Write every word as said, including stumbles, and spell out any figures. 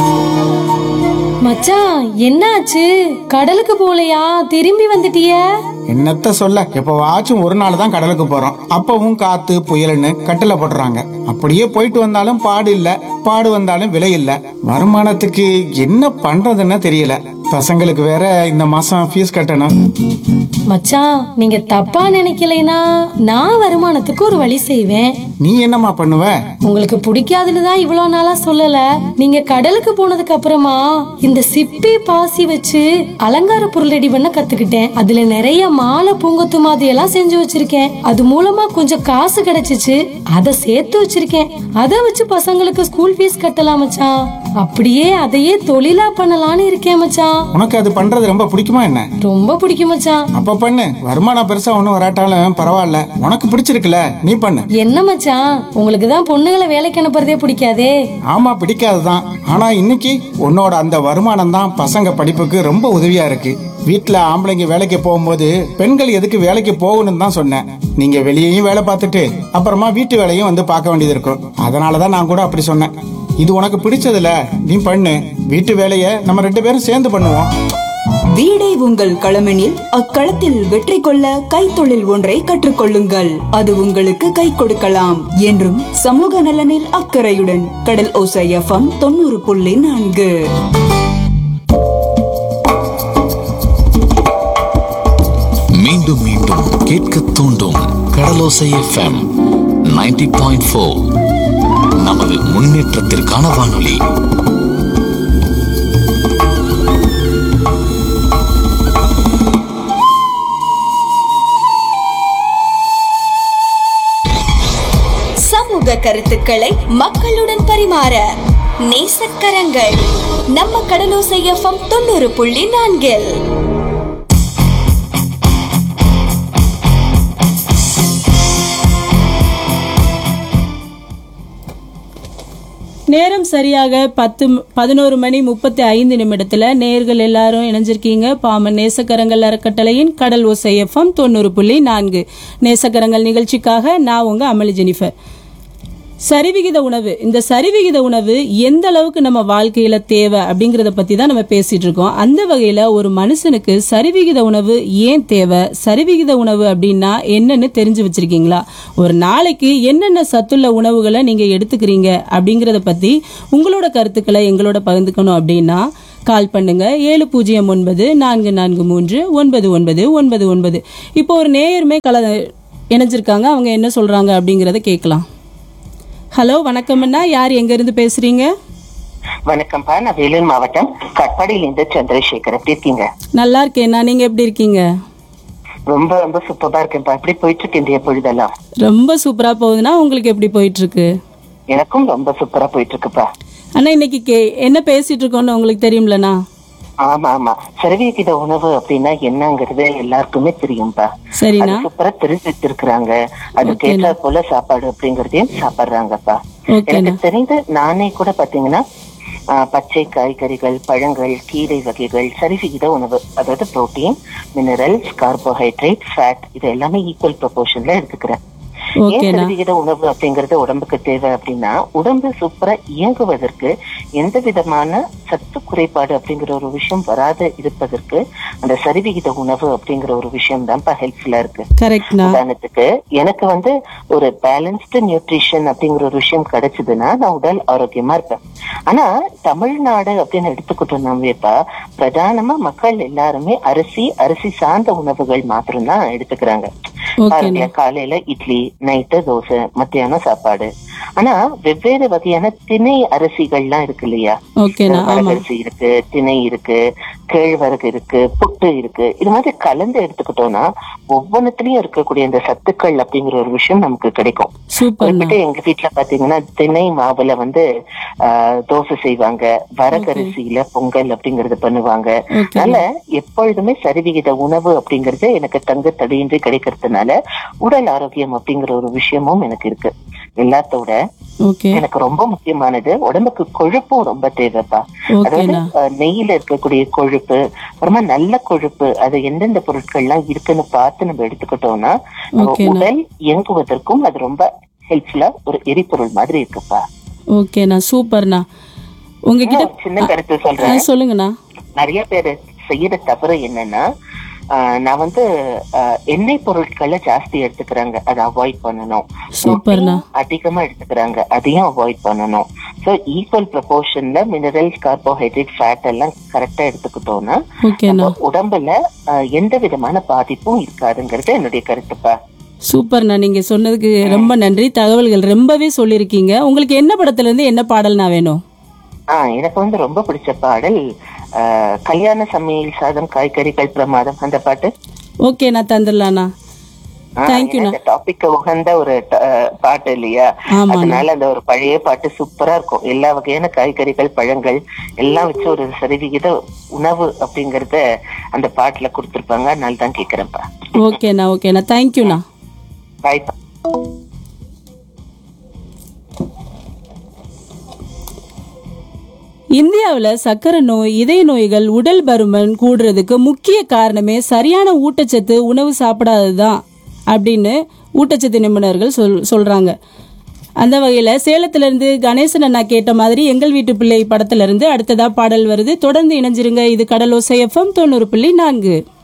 மச்சான், என்னாச்சு? கடலுக்கு போலையா? திரும்பி வந்துட்டிய? என்னத்த சொல்ல, எப்பவாச்சும் ஒரு நாள் தான் கடலுக்கு போறோம். அப்பவும் காத்து புயல்னு கட்டளை போடுறாங்க. அப்படியே போயிட்டு வந்தாலும் பாடு இல்ல, பாடு வந்தாலும் விலை இல்ல. வருமானத்துக்கு என்ன பண்றதுன்னு தெரியல. பசங்களுக்கு வேற இந்த மாசம் ஃபீஸ் கட்டணும். மச்சான், நீங்க தப்பா நினைக்கலைனா நான் வருமானத்துக்கு ஒரு வழி செய்வேன். நீ என்னம்மா பண்ணுவ? உங்களுக்கு பிடிக்காதுன்னு தான் இவ்வளவு நாளா சொல்லல. நீங்க கடலுக்கு போனதுக்கு அப்புறமா இந்த சிப்பி பாசி வச்சு அலங்கார பொருள் ரெடி பண்ண கத்துக்கிட்டேன். அதுல நிறைய மாலை பூங்கொத்து மாதிரி எல்லாம் செஞ்சு வச்சிருக்கேன். அது மூலமா கொஞ்சம் காசு கிடைச்சிச்சு. அதை சேர்த்து வச்சிருக்கேன். அதை வச்சு பசங்களுக்கு ஸ்கூல் ஃபீஸ் கட்டலாம் மச்சான். அப்படியே அதையே தொழிலா பண்ணலாம்னு இருக்கேன் மச்சான். உனக்கு அது பண்றது ரொம்ப பிடிக்குமா என்ன? ரொம்ப பிடிக்கும் மச்சான். அப்ப பண்ணு. வருமானம் பெருசா ஒண்ணும் வராட்டாலும் பரவாயில்ல, உனக்கு பிடிச்சிருக்குல, நீ பண்ணு. என்ன மச்சான், உங்களுக்கு தான் பொண்ணுங்களை வேலைக்கு அனுப்புறதே பிடிக்காதே? ஆமா, பிடிக்காதுதான். ஆனா இன்னைக்கு உன்னோட அந்த வருமானம் தான் பசங்க படிப்புக்கு ரொம்ப உதவியா இருக்கு. வீட்டுல ஆம்பளைங்க வேலைக்கு போகும்போது பெண்கள் எதுக்கு வேலைக்கு போகணும்னு தான் சொன்னேன். நீங்க வெளியேயும் வேலை பார்த்துட்டு அப்புறமா வீட்டு வேலையும் வந்து பார்க்க வேண்டியது இருக்கும். அதனாலதான் நான் கூட அப்படி சொன்னேன். இது உனக்கு பிடிச்சதுல, நீ பண்ணு. வீட்டு வேலையை நம்ம ரெண்டு பேரும் சேர்ந்து பண்ணுவோம். வீடே உங்கள் களமெனில் அக்களத்தில் வெற்றி கொள்ள கைத்தொழில் ஒன்றை கற்றுக்கொள்ளுங்கள். அது உங்களுக்கு கை கொடுக்கலாம். என்றும் சமூக நலனில் அக்கறையுடன் கடல் ஓசை எஃப்எம் தொண்ணூறு புள்ளி நான்கு. மீண்டும் மீண்டும் கேட்க தூண்டும் கடலோசை எஃப்எம் நைன்டி பாயிண்ட் ஃபோர். நமது முன்னேற்றத்திற்கான வானொலி. சமூக கருத்துக்களை மக்களுடன் பரிமாற நேசக்கரங்கள் நம்ம கடலோசை எஃப்எம் தொண்ணூறு புள்ளி நான்கில். நேரம் சரியாக பத்து பதினோரு மணி முப்பத்தி ஐந்து நிமிடத்துல நேர்கள் எல்லாரும் இணைஞ்சிருக்கீங்க. பாமன் நேசக்கரங்கள் அறக்கட்டளையின் கடல் ஓசை எஃப்எம் தொண்ணூறு புள்ளி நான்கு நேசக்கரங்கள் நிகழ்ச்சிக்காக நான் உங்க அமளி ஜெனிஃபர். சரிவிகித உணவு, இந்த சரிவிகித உணவு எந்த அளவுக்கு நம்ம வாழ்க்கையில தேவை அப்படிங்கறத பத்தி தான் நம்ம பேசிட்டு இருக்கோம். அந்த வகையில ஒரு மனுஷனுக்கு சரிவிகித உணவு ஏன் தேவை, சரிவிகித உணவு அப்படின்னா என்னன்னு தெரிஞ்சு வச்சிருக்கீங்களா? ஒரு நாளைக்கு என்னென்ன சத்துள்ள உணவுகளை நீங்க எடுத்துக்கிறீங்க அப்படிங்கறத பத்தி உங்களோட கருத்துக்களை எங்களோட பகிர்ந்துக்கணும் அப்படின்னா கால் பண்ணுங்க. ஏழு பூஜ்ஜியம் ஒன்பது நான்கு நான்கு மூன்று ஒன்பது ஒன்பது ஒன்பது ஒன்பது. இப்போ ஒரு நேயருமே கல இணைஞ்சிருக்காங்க. அவங்க என்ன சொல்றாங்க அப்படிங்கறத கேட்கலாம். ஹலோ, வணக்கம் அண்ணா. யார், எங்க இருந்து பேசுறீங்க? வணக்கம்ப்பா, நான் வேலூர் மாவட்டம் கட்பாடியிலிருந்து சந்திரசேகர். எப்படி இருக்கீங்க? நல்லா இருக்கேன்னா, நீங்க எப்படி இருக்கீங்க? ரொம்ப ரொம்ப சூப்பரா இருக்கேன்ப்பா. எப்படி போயிட்டு இருக்கு இந்த பொழுதெல்லாம்? ரொம்ப சூப்பரா போகுதுன்னா உங்களுக்கு எப்படி போயிட்டு இருக்கு? எனக்கும் ரொம்ப சூப்பரா போயிட்டு இருக்குப்பா. அண்ணா, இன்னைக்கு என்ன பேசிட்டு இருக்கோம்னு உங்களுக்கு தெரியும்லண்ணா? ஆமா ஆமா, சரிவிகித உணவு அப்படின்னா என்னங்கிறது எல்லாருக்குமே தெரியும்பா. சரிண்ணா, சூப்பரா தெரிஞ்சு வச்சிருக்கிறாங்க. அதுக்கு ஏற்ற போல சாப்பாடு அப்படிங்கறதையும் சாப்பிடுறாங்கப்பா. எனக்கு தெரிந்து நானே கூட பாத்தீங்கன்னா பச்சை காய்கறிகள், பழங்கள், கீரை வகைகள் சரிவிகித உணவு, அதாவது புரோட்டீன், மினரல்ஸ், கார்போஹைட்ரேட், ஃபேட், இது எல்லாமே ஈக்குவல் ப்ரொபோர்ஷன்ல எடுத்துக்கிறேன். ஏன் சரிவிகித உணவு அப்படிங்கறது உடம்புக்கு தேவை அப்படின்னா, உடம்பு சூப்பரா இயங்குவதற்கு எந்த விதமான சத்து குறைபாடு அப்படிங்கிற ஒரு விஷயம் வராது இருப்பதற்கு அந்த சரிவிகித உணவு அப்படிங்கிற ஒரு விஷயம் தான் ஹெல்ப்ஃபுல்லா இருக்கு. உதாரணத்துக்கு எனக்கு வந்து ஒரு பேலன்ஸ்டு நியூட்ரிஷன் அப்படிங்கிற ஒரு விஷயம் கிடைச்சதுன்னா நான் உடல் ஆரோக்கியமா இருப்பேன். ஆனா தமிழ்நாடு அப்படின்னு எடுத்துக்கிட்டோம்னாவேப்பா பிரதானமா மக்கள் எல்லாருமே அரிசி அரிசி சார்ந்த உணவுகள் மாத்திரம் தான் எடுத்துக்கிறாங்க. காலையில இட்லி, நைட்டு தோசை, மத்தியானம் சாப்பாடு. ஆனா வெவ்வேறு வகையான திணை அரிசிகள்லாம் இருக்கு இல்லையா? வரகரிசி இருக்கு, திணை இருக்கு, கேழ்வரகு இருக்கு, புட்டு இருக்கு. இது மாதிரி கலந்து எடுத்துக்கிட்டோம்னா ஒவ்வொன்னுலயும் இருக்கக்கூடிய இந்த சத்துக்கள் அப்படிங்கிற ஒரு விஷயம் நமக்கு கிடைக்கும். குறிப்பிட்டு எங்க வீட்டுல பாத்தீங்கன்னா திணை மாவுல வந்து ஆஹ் தோசை செய்வாங்க, வரகரிசியில பொங்கல் அப்படிங்கறது பண்ணுவாங்க. அதனால எப்பொழுதுமே சரிவிகித உணவு அப்படிங்கறது எனக்கு தங்கு தடையின்றி கிடைக்கிறதுனால உடல் ஆரோக்கியம் அப்படிங்கிற ஒரு விஷயமும் எனக்கு இருக்கு. எல்லாத்தோட எனக்கு ரொம்ப முக்கியமானது உடம்புக்கு கொழுப்பும் ரொம்ப தேவைப்பா. அதாவது நெய்யில இருக்கக்கூடிய கொழுப்பு, அப்புறமா நல்ல கொழுப்பு, அது எந்தெந்த பொருட்கள்லாம் இருக்குன்னு பார்த்து நம்ம எடுத்துக்கிட்டோம்னா உடல் இயங்குவதற்கும் அது ரொம்ப ஹெல்ப்ஃபுல்லா ஒரு எரிபொருள் மாதிரி இருக்குப்பா. ஓகேண்ணா, சூப்பர்ண்ணா. உங்ககிட்ட இன்னும் சின்ன கருத்து ஆ, சொல்றேன். சொல்லுங்கண்ணா. நிறைய பேர் செய்யற தவறு என்னன்னா, ஆஹ் நான் வந்து ஆஹ் எண்ணெய் பொருட்களை ஜாஸ்தி எடுத்துக்கிறாங்க, அதை அவாய்ட் பண்ணணும். சூப்பர்ண்ணா. Protein அதிகமா எடுத்துக்கிறாங்க, அதையும் அவாய்ட் பண்ணணும். So equal ப்ரொபோர்ஷன்ல minerals, carbohydrate, fat எல்லாம் கரெக்டா எடுத்துக்கிட்டோம்னா ஓகேண்ணா. நம்ம உடம்புல ஆஹ் எந்த விதமான பாதிப்பும் இருக்காதுங்கிறது என்னுடைய கருத்துப்பா. சூப்பர்ண்ணா, நீங்க சொன்னதுக்கு ரொம்ப நன்றி. தகவல்கள் ரொம்பவே சொல்லியிருக்கீங்க. உங்களுக்கு என்ன படத்துல இருந்து என்ன பாடல்னா வேணும்? ஆஹ் எனக்கு வந்து ரொம்ப பிடிச்ச பாடல் ஆஹ் கல்யாண சமையல் சாதம் காய்கறிகள் பிரமாதம், அந்த பாட்டு. ஓகே, நான் தந்துடலாண்ணா. தேங்க்யூண்ணா. டாபிக் உகந்த ஒரு ட- பாட்டு இல்லையா, ஆமாண்ணா. அதனால அந்த ஒரு பழைய பாட்டு சூப்பரா இருக்கும். எல்லா வகையான காய்கறிகள், பழங்கள் எல்லாம் வச்சு ஒரு சரிவிகித உணவு அப்படிங்கறத அந்த பாட்டுல கொடுத்திருப்பாங்க. அதனால தான் கேக்குறேன்ப்பா. ஓகேண்ணா, ஓகேண்ணா, தேங்க்யூண்ணா. பாய்ப்பா. இந்தியாவில் சக்கரை நோய், இதய நோய்கள், உடல் பருமன் கூடுறதுக்கு முக்கிய காரணமே சரியான ஊட்டச்சத்து உணவு சாப்பிடாதது தான் அப்படின்னு ஊட்டச்சத்து நிபுணர்கள் சொல் சொல்றாங்க. அந்த வகையில் சேலத்திலிருந்து கணேசன் அண்ணா கேட்ட மாதிரி எங்கள் வீட்டு பிள்ளை படத்துல இருந்து அடுத்ததா பாடல் வருது. தொடர்ந்து இணைஞ்சிருங்க. இது கடலோசை எஃப்எம் தொண்ணூறு புள்ளி நான்கு.